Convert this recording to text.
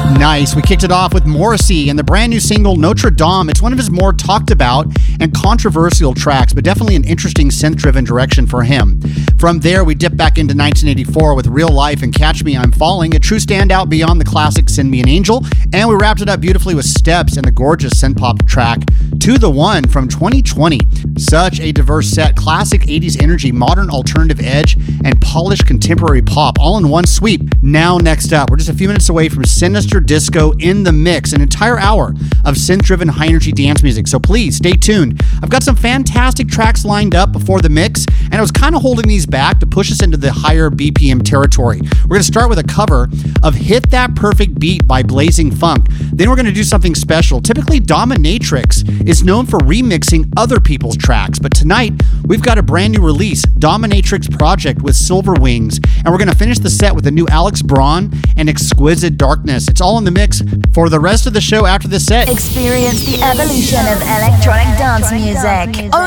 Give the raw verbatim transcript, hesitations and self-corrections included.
Nice. We kicked it off with Morrissey and the brand new single Notre Dame. It's one of his more talked about and controversial tracks, but definitely an interesting synth-driven direction for him. From there, we dip back into nineteen eighty-four with Real Life and Catch Me I'm Falling, a true standout beyond the classic Send Me an Angel. And we wrapped it up beautifully with Steps and the gorgeous synth-pop track To The One from twenty twenty. Such a diverse set, classic eighties energy, modern alternative edge, and polished contemporary pop, all in one sweep. Now next up, we're just a few minutes away from Sinister Disco in the Mix, an entire hour of synth-driven high-energy dance music, so please stay tuned. I've got some fantastic tracks lined up before the mix, and I was kind of holding these back to push us into the higher B P M territory. We're going to start with a cover of Hit That Perfect Beat by Blazing Funk. Then we're going to do something special. Typically, Dominatrix is known for remixing other people's tracks, but tonight we've got a brand new release, Dominatrix Project with Silver Wings, and we're going to finish the set with a new Alex Braun and Exquisite Darkness. It's all in the mix for the rest of the show after this set. Experience the evolution of electronic dance music.